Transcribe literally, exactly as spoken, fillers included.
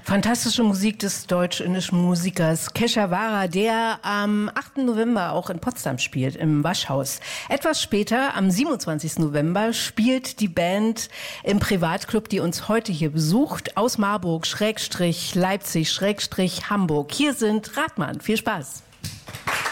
Fantastische Musik des deutsch-indischen Musikers Keshawara, der am achten November auch in Potsdam spielt, im Waschhaus. Etwas später, am siebenundzwanzigsten November, spielt die Band im Privatclub, die uns heute hier besucht, aus Marburg, Schrägstrich Leipzig, Schrägstrich Hamburg. Hier sind Rathmann. Viel Spaß.